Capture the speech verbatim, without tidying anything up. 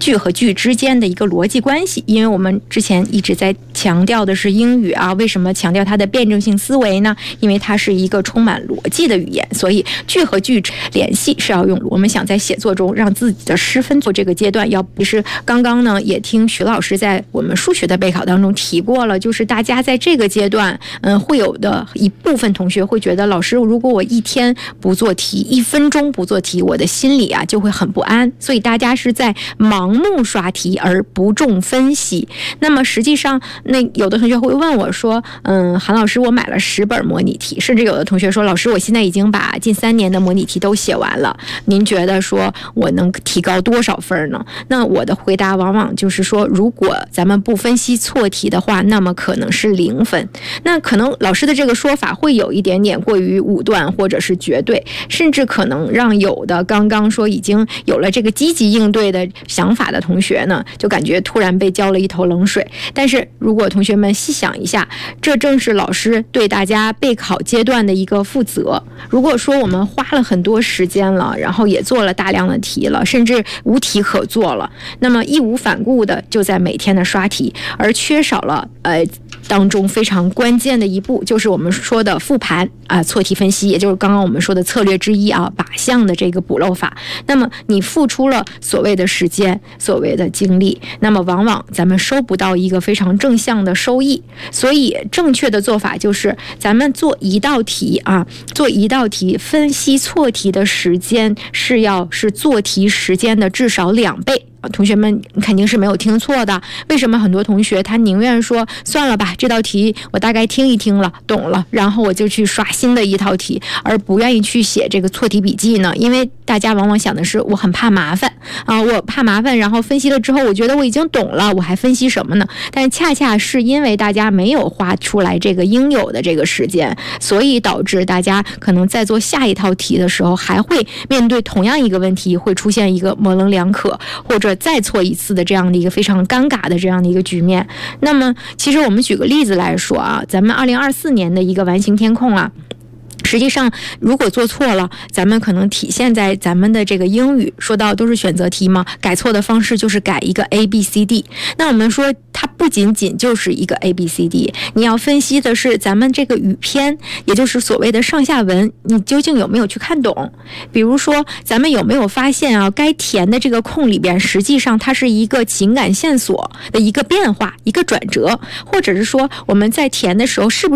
句和句之间的一个逻辑关系。因为我们之前一直在强调的是英语啊，为什么强调它的辩证性思维呢？因为它是一个充满逻辑的语言，所以句和句联系是要用。我们想在写作中让自己的失分做这个阶段，要不是刚刚呢也听徐老师在我们数学的备考当中提过了，就是大家在这个阶段，嗯，会有的一部分同学会觉得，老师，如果我一天不做题，一分钟不做题，我的心里啊就会很不安。所以大家是在盲目刷题而不重分析。那么实际上，那有的同学会问我说，嗯，韩老师，我买了十本模拟题，甚至有的同学说，老师，我现在已经把近三年的模拟题都写完了，您觉得说我能提高多少分呢？那我的回答往往就是说，如果咱们不分析错题的话，那么可能是零分。那可能老师的这个说法会有一点点过于武断或者是绝对，甚至可能让有的刚刚说已经有了这个积极应对的想法的同学呢，就感觉突然被浇了一头冷水。但是如果同学们细想一下，这正是老师对大家备考阶段的一个负责。如果说我们花了很多时间了，然后也做了大量的题了，甚至无题可做了，那么义无反顾的就在每天的刷题，而缺少了呃当中非常关键的一步，就是我们说的复盘啊、错题分析，也就是刚刚我们说的策略之一啊，靶向的这个补漏法。那么你付出了所谓的时间，所谓的精力，那么往往咱们收不到一个非常正向的收益。所以正确的做法就是咱们做一道题啊，做一道题分析错题的时间是要是做题时间的至少两倍。同学们肯定是没有听错的。为什么很多同学他宁愿说算了吧，这道题我大概听一听了，懂了，然后我就去刷新的一套题，而不愿意去写这个错题笔记呢？因为大家往往想的是，我很怕麻烦啊，我怕麻烦，然后分析了之后，我觉得我已经懂了，我还分析什么呢？但恰恰是因为大家没有花出来这个应有的这个时间，所以导致大家可能在做下一套题的时候，还会面对同样一个问题，会出现一个模棱两可，或者再错一次的这样的一个非常尴尬的这样的一个局面。那么其实我们举个例子来说啊，咱们二零二四年的一个完形填空啊，实际上如果做错了，咱们可能体现在咱们的这个英语，说到都是选择题嘛，改错的方式就是改一个 A B C D。 那我们说它不仅仅就是一个 A B C D， 你要分析的是咱们这个语篇，也就是所谓的上下文，你究竟有没有去看懂。比如说咱们有没有发现啊，该填的这个空里边，实际上它是一个情感线索的一个变化，一个转折，或者是说我们在填的时候是不是